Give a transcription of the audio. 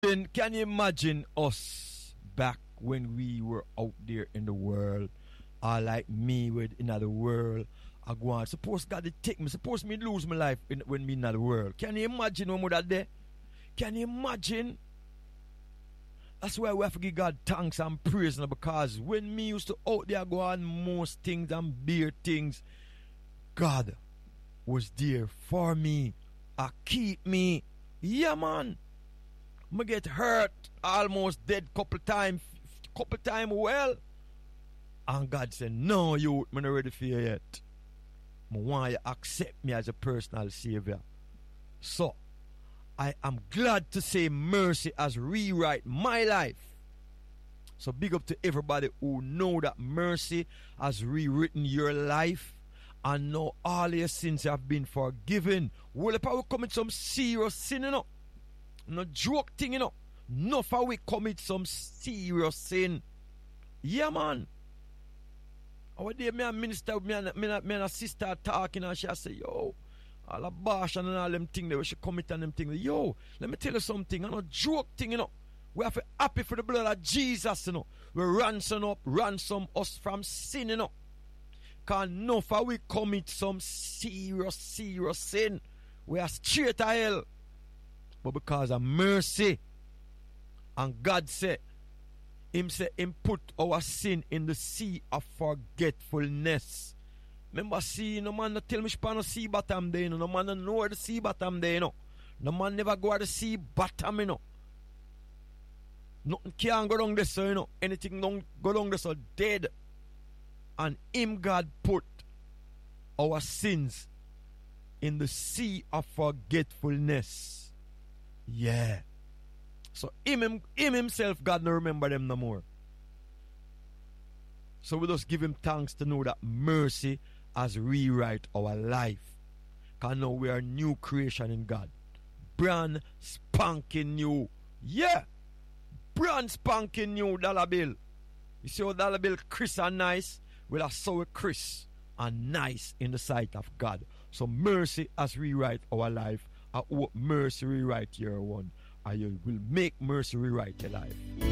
Then can you imagine us back when we were out there in the world, or like me with in the world? I go on. Suppose God did take me. Suppose me lose my life when me in the world. Can you imagine when we that there? Can you imagine? That's why we have to give God thanks and praise now, because when me used to out there go on most things and bear things, God was there for me. Keep me. Yeah, man. Me get hurt, almost dead couple time well. And God said, no, you, I'm not ready for you yet. I want you to accept me as a personal savior. So, I am glad to say mercy has rewrite my life. So big up to everybody who know that mercy has rewritten your life and know all your sins have been forgiven. Well, if I will commit some serious sin, you know. No joke thing, you know. No, if I will commit some serious sin. Yeah, man. Our day, me and minister, me and a sister talking, and she say, yo, all the bash and all them things, we should commit on them things. Yo, let me tell you something, I'm not joke thing, you know. We have to happy for the blood of Jesus, you know. We ransom us from sin, you know. Because no, if we commit some serious sin, we are straight to hell. But because of mercy, and God said, Him put our sin in the sea of forgetfulness. Remember, see, no man no tell me span no sea bottom there, you know. No man no know where the sea bottom there, you know. No man never go at the sea bottom, you know. Nothing can go down there, so, you know. Anything don't go down there, so dead. And Him, God, put our sins in the sea of forgetfulness. Yeah. So him himself, God no remember them no more. So we just give Him thanks to know that mercy has rewrite our life. Because now we are a new creation in God. Brand spanking new. Yeah. Brand spanking new dollar bill. You see how dollar bill crisp and nice? Well, that's so crisp and nice in the sight of God. So mercy has rewrite our life. I hope mercy rewrite your one. And you will make mercy rewrite your life.